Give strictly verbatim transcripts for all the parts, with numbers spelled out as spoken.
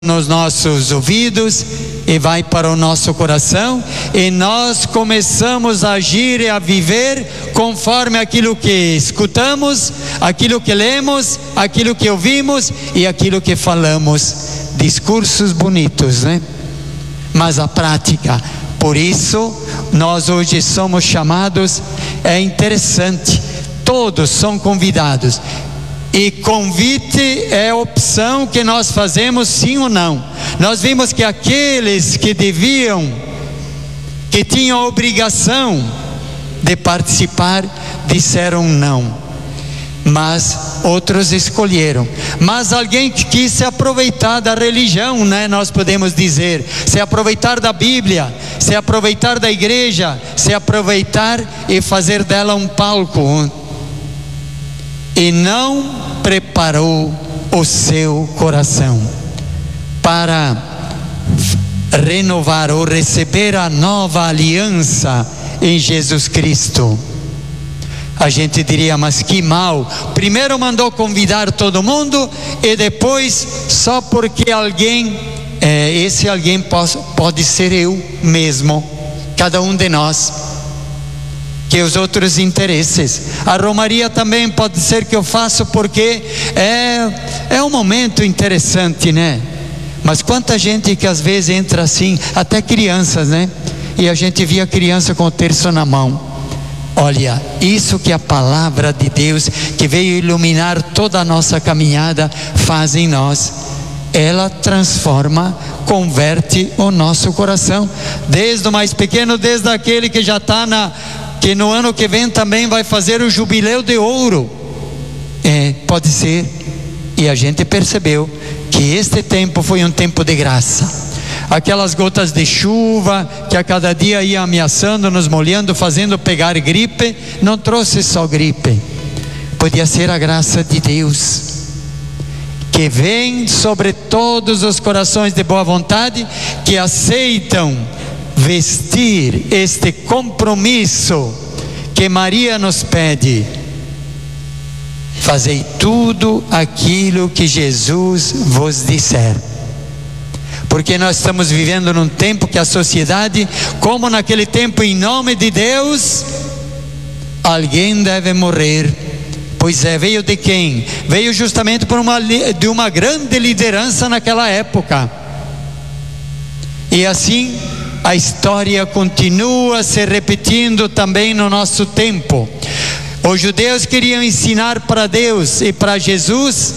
nos nossos ouvidos e vai para o nosso coração, e nós começamos a agir e a viver conforme aquilo que escutamos, aquilo que lemos, aquilo que ouvimos e aquilo que falamos. Discursos bonitos, né? Mas a prática. Por isso nós hoje somos chamados, é interessante, todos são convidados. E convite é opção que nós fazemos sim ou não. Nós vimos que aqueles que deviam, que tinham a obrigação de participar, disseram não. Mas outros escolheram. Mas alguém que quis se aproveitar da religião, né? Nós podemos dizer, se aproveitar da Bíblia, se aproveitar da igreja, se aproveitar e fazer dela um palco. E não preparou o seu coração para renovar ou receber a nova aliança em Jesus Cristo. A gente diria, mas que mal, primeiro mandou convidar todo mundo e depois só porque alguém, é, esse alguém pode, pode ser eu mesmo, cada um de nós, que os outros interesses. A romaria também pode ser que eu faço porque é, é um momento interessante, né? Mas quanta gente que às vezes entra assim, até crianças, né? E a gente via a criança com o terço na mão. Olha, isso que a palavra de Deus, que veio iluminar toda a nossa caminhada, faz em nós. Ela transforma, converte o nosso coração, desde o mais pequeno, desde aquele que já está na... que no ano que vem também vai fazer o jubileu de ouro. É, pode ser. E a gente percebeu que este tempo foi um tempo de graça. Aquelas gotas de chuva que a cada dia ia ameaçando, nos molhando, fazendo pegar gripe, não trouxe só gripe. Podia ser a graça de Deus, que vem sobre todos os corações de boa vontade, que aceitam vestir este compromisso que Maria nos pede. Fazei tudo aquilo que Jesus vos disser. Porque nós estamos vivendo num tempo que a sociedade, como naquele tempo, em nome de Deus, alguém deve morrer. Pois é, veio de quem? Veio justamente por uma, de uma grande liderança naquela época. E assim a história continua se repetindo também no nosso tempo. Os judeus queriam ensinar para Deus e para Jesus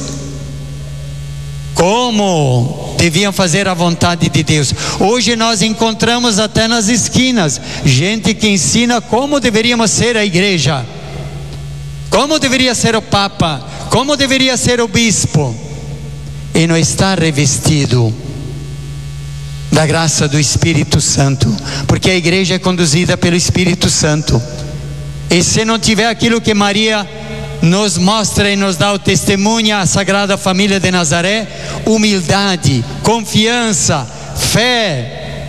como deviam fazer a vontade de Deus. Hoje nós encontramos até nas esquinas gente que ensina como deveríamos ser a igreja, como deveria ser o Papa, como deveria ser o bispo, e não está revestido da graça do Espírito Santo, porque a igreja é conduzida pelo Espírito Santo. E se não tiver aquilo que Maria nos mostra e nos dá o testemunho, a Sagrada Família de Nazaré, humildade, confiança, fé,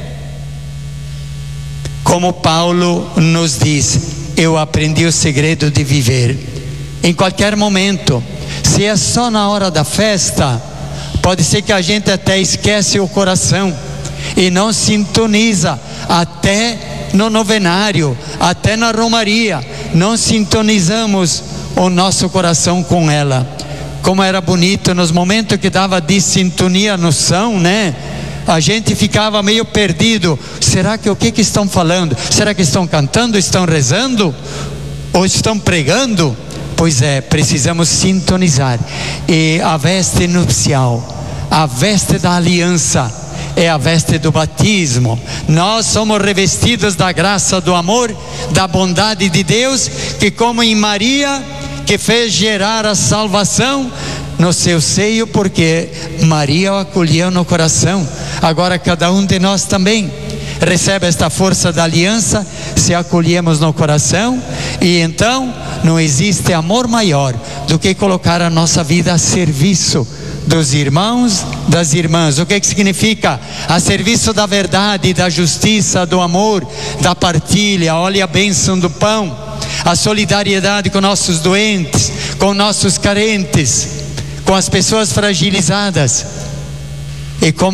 como Paulo nos diz, eu aprendi o segredo de viver. Em qualquer momento, se é só na hora da festa, pode ser que a gente até esquece o coração e não sintoniza, até no novenário, até na romaria, não sintonizamos o nosso coração com ela. Como era bonito nos momentos que dava de sintonia no som, né? A gente ficava meio perdido. Será que o que que estão falando? Será que estão cantando? Estão rezando? Ou estão pregando? Pois é, precisamos sintonizar. E a veste nupcial, a veste da aliança, é a veste do batismo. Nós somos revestidos da graça, do amor, da bondade de Deus, que como em Maria, que fez gerar a salvação no seu seio, porque Maria o acolheu no coração. Agora cada um de nós também recebe esta força da aliança, se acolhemos no coração, e então não existe amor maior do que colocar a nossa vida a serviço dos irmãos, das irmãs. O que que significa? A serviço da verdade, da justiça, do amor, da partilha. Olha a bênção do pão, a solidariedade com nossos doentes, com nossos carentes, com as pessoas fragilizadas. E como